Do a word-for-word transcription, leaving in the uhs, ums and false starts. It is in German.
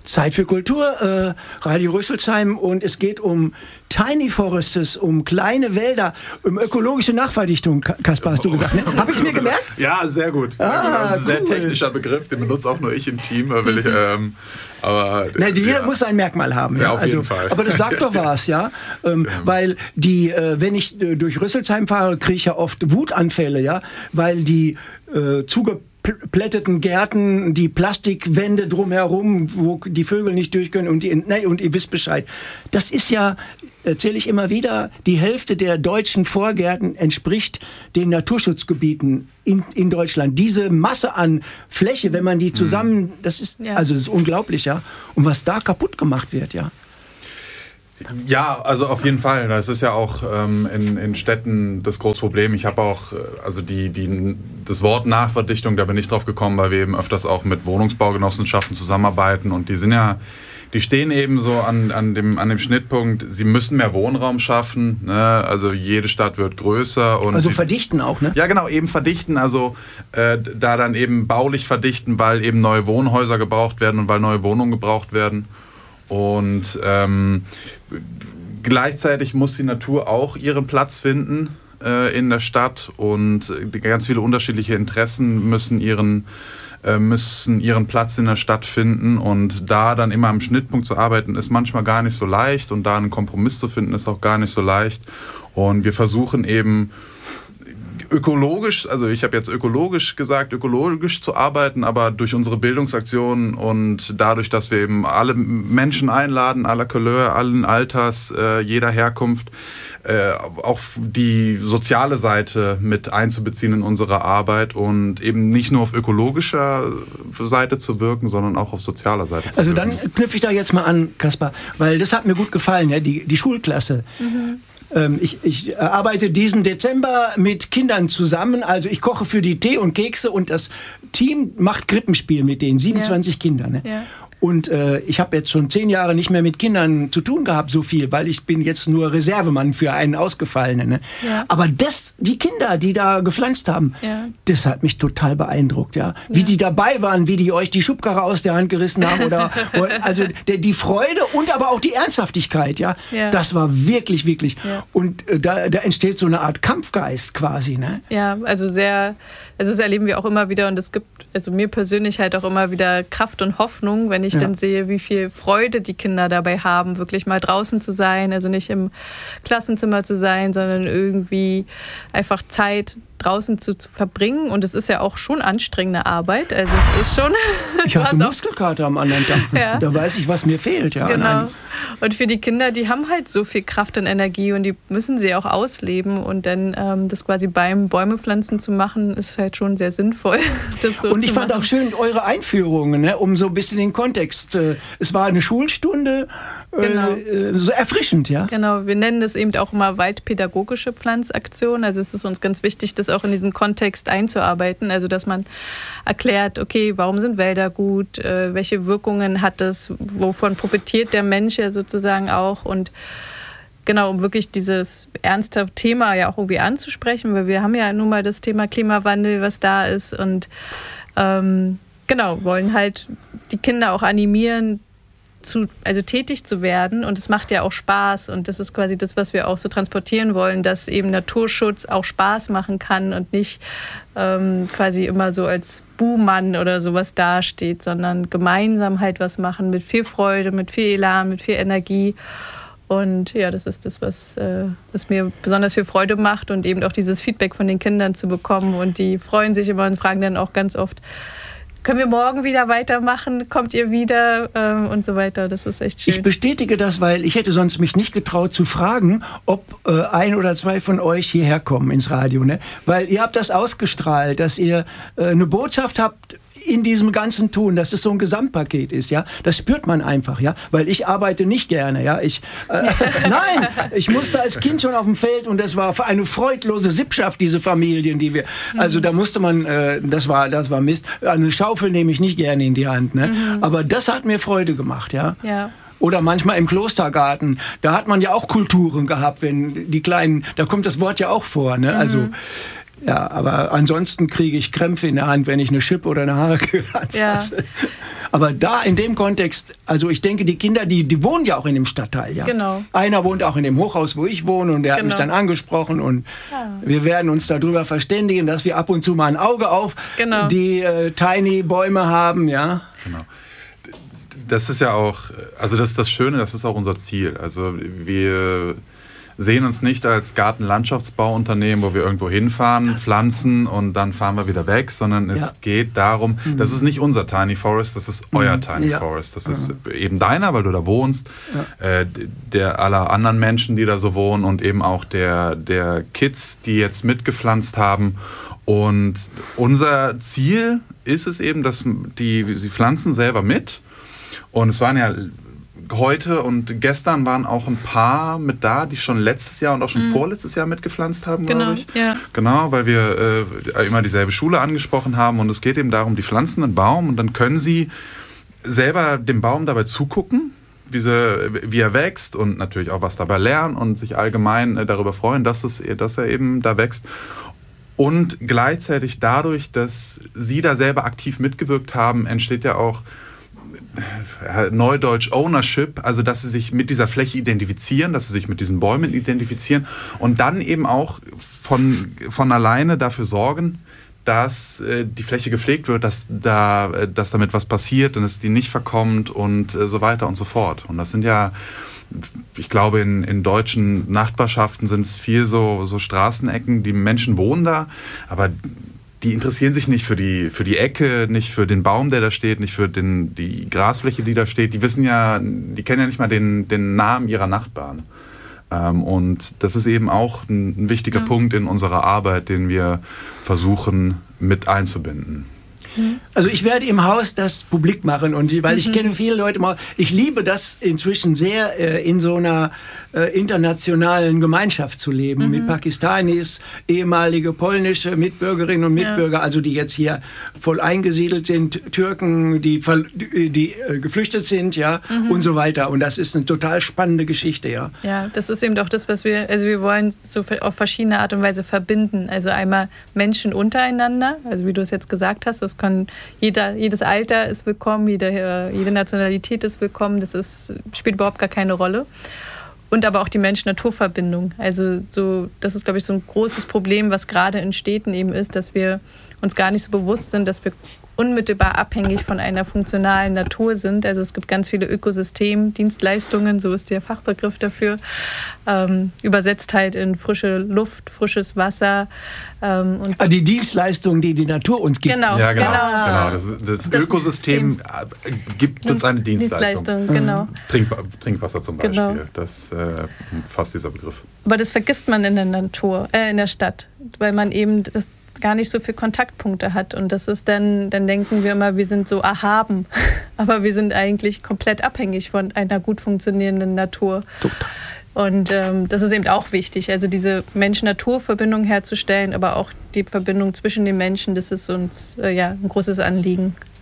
Zeit für Kultur, äh, Radio Rüsselsheim, und es geht um Tiny Forests, um kleine Wälder, um ökologische Nachverdichtung, Kaspar, hast du gesagt. Ne? Habe ich es mir gemerkt? Ja, sehr gut. Ah, das ist ein cool. sehr technischer Begriff, den benutze auch nur ich im Team. Weil ich, ähm, aber, Na, jeder ja. muss ein Merkmal haben. Ja, ja auf also, jeden Fall. Aber das sagt doch was, ja. Ähm, ja. Weil die, äh, wenn ich äh, durch Rüsselsheim fahre, kriege ich ja oft Wutanfälle, ja, weil die äh, zuge plätteten Gärten, die Plastikwände drumherum, wo die Vögel nicht durch können und, die, ne, und ihr wisst Bescheid. Das ist ja, erzähle ich immer wieder, die Hälfte der deutschen Vorgärten entspricht den Naturschutzgebieten in, in Deutschland. Diese Masse an Fläche, wenn man die zusammen, das ist, ja. also das ist unglaublich, ja. Und was da kaputt gemacht wird, ja. Ja, also auf jeden Fall. Das ist ja auch ähm, in, in Städten das große Problem. Ich habe auch, also die, die, das Wort Nachverdichtung, da bin ich drauf gekommen, weil wir eben öfters auch mit Wohnungsbaugenossenschaften zusammenarbeiten, und die sind ja, die stehen eben so an, an, dem, an dem Schnittpunkt, sie müssen mehr Wohnraum schaffen, ne? Also jede Stadt wird größer. Und also die, verdichten auch, ne? Ja, genau, eben verdichten, also äh, da dann eben baulich verdichten, weil eben neue Wohnhäuser gebraucht werden und weil neue Wohnungen gebraucht werden. Und ähm, gleichzeitig muss die Natur auch ihren Platz finden äh, in der Stadt, und ganz viele unterschiedliche Interessen müssen ihren, äh, müssen ihren Platz in der Stadt finden, und da dann immer am Schnittpunkt zu arbeiten, ist manchmal gar nicht so leicht, und da einen Kompromiss zu finden, ist auch gar nicht so leicht. Und wir versuchen eben ökologisch, also ich habe jetzt ökologisch gesagt, ökologisch zu arbeiten, aber durch unsere Bildungsaktionen und dadurch, dass wir eben alle Menschen einladen, aller Couleur, allen Alters, äh, jeder Herkunft, äh, auch die soziale Seite mit einzubeziehen in unsere Arbeit und eben nicht nur auf ökologischer Seite zu wirken, sondern auch auf sozialer Seite zu also wirken. Also dann knüpfe ich da jetzt mal an, Kaspar, weil das hat mir gut gefallen, ja, die, die Schulklasse. Mhm. Ich, ich arbeite diesen Dezember mit Kindern zusammen, also ich koche für die Tee und Kekse, und das Team macht Krippenspiel mit denen, siebenundzwanzig ja. Kinder. Ne? Ja. Und äh, ich habe jetzt schon zehn Jahre nicht mehr mit Kindern zu tun gehabt, so viel, weil ich bin jetzt nur Reservemann für einen Ausgefallenen. Ne? Ja. Aber das, die Kinder, die da gepflanzt haben, ja. das hat mich total beeindruckt. Ja? Wie ja. die dabei waren, wie die euch die Schubkarre aus der Hand gerissen haben. Oder, also die, die Freude und aber auch die Ernsthaftigkeit. Ja? Ja. Das war wirklich, wirklich. Ja. Und äh, da, da entsteht so eine Art Kampfgeist quasi. Ne? Ja, also sehr... Also das erleben wir auch immer wieder, und es gibt also mir persönlich halt auch immer wieder Kraft und Hoffnung, wenn ich ja. dann sehe, wie viel Freude die Kinder dabei haben, wirklich mal draußen zu sein, also nicht im Klassenzimmer zu sein, sondern irgendwie einfach Zeit draußen zu, zu verbringen. Und es ist ja auch schon anstrengende Arbeit. Also es ist schon... Ich hatte Muskelkater am anderen Tag. Ja. Da weiß ich, was mir fehlt. Ja, genau. Und für die Kinder, die haben halt so viel Kraft und Energie, und die müssen sie auch ausleben. Und dann ähm, das quasi beim Bäumepflanzen zu machen, ist halt schon sehr sinnvoll. Das so und ich fand machen. auch schön eure Einführungen, ne, um so ein bisschen den Kontext. Äh, es war eine Schulstunde, genau. äh, so erfrischend, ja? Genau, wir nennen das eben auch immer waldpädagogische Pflanzaktion. Also es ist uns ganz wichtig, das auch in diesen Kontext einzuarbeiten. Also dass man erklärt, okay, warum sind Wälder gut, äh, welche Wirkungen hat das, wovon profitiert der Mensch ja sozusagen auch, und genau, um wirklich dieses ernste Thema ja auch irgendwie anzusprechen, weil wir haben ja nun mal das Thema Klimawandel, was da ist, und ähm, genau, wollen halt die Kinder auch animieren, zu, also tätig zu werden, und es macht ja auch Spaß, und das ist quasi das, was wir auch so transportieren wollen, dass eben Naturschutz auch Spaß machen kann und nicht ähm, quasi immer so als Buhmann oder sowas dasteht, sondern gemeinsam halt was machen mit viel Freude, mit viel Elan, mit viel Energie. Und ja, das ist das, was, äh, was mir besonders viel Freude macht, und eben auch dieses Feedback von den Kindern zu bekommen, und die freuen sich immer und fragen dann auch ganz oft, können wir morgen wieder weitermachen? Kommt ihr wieder? Ähm, und so weiter. Das ist echt schön. Ich bestätige das, weil ich hätte sonst mich nicht getraut zu fragen, ob äh, ein oder zwei von euch hierher kommen ins Radio. Ne? Weil ihr habt das ausgestrahlt, dass ihr äh, eine Botschaft habt in diesem ganzen Tun, dass es so ein Gesamtpaket ist, ja, das spürt man einfach, ja, weil ich arbeite nicht gerne, ja, ich, äh, nein, ich musste als Kind schon auf dem Feld, und das war eine freudlose Sippschaft, diese Familien, die wir, also da musste man, äh, das war, das war Mist, eine Schaufel nehme ich nicht gerne in die Hand, ne, mhm. aber das hat mir Freude gemacht, ja. Ja. Oder manchmal im Klostergarten, da hat man ja auch Kulturen gehabt, wenn die Kleinen, da kommt das Wort ja auch vor, ne, also, mhm. Ja, aber ansonsten kriege ich Krämpfe in der Hand, wenn ich eine Schippe oder eine Harke anfasse. Ja. Aber da in dem Kontext, also ich denke, die Kinder, die, die wohnen ja auch in dem Stadtteil. Ja? Genau. Einer wohnt auch in dem Hochhaus, wo ich wohne und der Genau. hat mich dann angesprochen und Ja. wir werden uns darüber verständigen, dass wir ab und zu mal ein Auge auf Genau. die äh, Tiny-Bäume haben. Ja? Genau. Das ist ja auch, also das ist das Schöne, das ist auch unser Ziel. Also wir sehen uns nicht als Gartenlandschaftsbauunternehmen, wo wir irgendwo hinfahren, pflanzen und dann fahren wir wieder weg, sondern es Ja. geht darum, mhm. das ist nicht unser Tiny Forest, das ist euer Mhm. Tiny Ja. Forest. Das ist eben deiner, weil du da wohnst, ja. äh, der aller anderen Menschen, die da so wohnen und eben auch der, der Kids, die jetzt mitgepflanzt haben. Und unser Ziel ist es eben, dass die, sie pflanzen selber mit. Und es waren ja heute und gestern waren auch ein paar mit da, die schon letztes Jahr und auch schon mhm. vorletztes Jahr mitgepflanzt haben, genau, glaube ich. Ja. Genau, weil wir äh, immer dieselbe Schule angesprochen haben und es geht eben darum, die pflanzen einen Baum und dann können sie selber dem Baum dabei zugucken, wie, sie, wie er wächst und natürlich auch was dabei lernen und sich allgemein äh, darüber freuen, dass, es, dass er eben da wächst. Und gleichzeitig dadurch, dass sie da selber aktiv mitgewirkt haben, entsteht ja auch Neudeutsch Ownership, also dass sie sich mit dieser Fläche identifizieren, dass sie sich mit diesen Bäumen identifizieren und dann eben auch von, von alleine dafür sorgen, dass äh, die Fläche gepflegt wird, dass, da, äh, dass damit was passiert und dass die nicht verkommt und äh, so weiter und so fort. Und das sind ja, ich glaube, in, in deutschen Nachbarschaften sind es viel so, so Straßenecken, die Menschen wohnen da, aber die interessieren sich nicht für die, für die Ecke, nicht für den Baum, der da steht, nicht für den, die Grasfläche, die da steht. Die wissen ja, die kennen ja nicht mal den, den Namen ihrer Nachbarn. Ähm, und das ist eben auch ein, ein wichtiger ja. Punkt in unserer Arbeit, den wir versuchen mit einzubinden. Also ich werde im Haus das publik machen und weil mhm. ich kenne viele Leute mal, ich liebe das inzwischen sehr äh, in so einer äh, internationalen Gemeinschaft zu leben, mhm. mit Pakistanis, ehemalige polnische Mitbürgerinnen und Mitbürger, ja. also die jetzt hier voll eingesiedelt sind, Türken, die, die, die äh, geflüchtet sind, ja, mhm. und so weiter. Und das ist eine total spannende Geschichte, ja. Ja, das ist eben auch das, was wir, also wir wollen so auf verschiedene Art und Weise verbinden. Also einmal Menschen untereinander, also wie du es jetzt gesagt hast, das kann jeder, jedes Alter ist willkommen, jede, jede Nationalität ist willkommen, das ist, spielt überhaupt gar keine Rolle. Und aber auch die Mensch-Natur-Verbindung. Also so, das ist, glaube ich, so ein großes Problem, was gerade in Städten eben ist, dass wir uns gar nicht so bewusst sind, dass wir unmittelbar abhängig von einer funktionalen Natur sind. Also es gibt ganz viele Ökosystemdienstleistungen, so ist der Fachbegriff dafür, ähm, übersetzt halt in frische Luft, frisches Wasser. Ähm, und ah, die Dienstleistungen, die die Natur uns gibt. Genau, ja, genau. genau. genau. Das, das, das Ökosystem System. gibt uns eine Dienstleistung. Dienstleistung genau. Trink, Trinkwasser zum Beispiel, genau. das äh, fasst dieser Begriff. Aber das vergisst man in der Natur, äh, in der Stadt, weil man eben das gar nicht so viele Kontaktpunkte hat und das ist dann, dann denken wir immer, wir sind so erhaben, aber wir sind eigentlich komplett abhängig von einer gut funktionierenden Natur. Total. Und ähm, das ist eben auch wichtig, also diese Mensch-Natur-Verbindung herzustellen, aber auch die Verbindung zwischen den Menschen, das ist uns äh, ja ein großes Anliegen.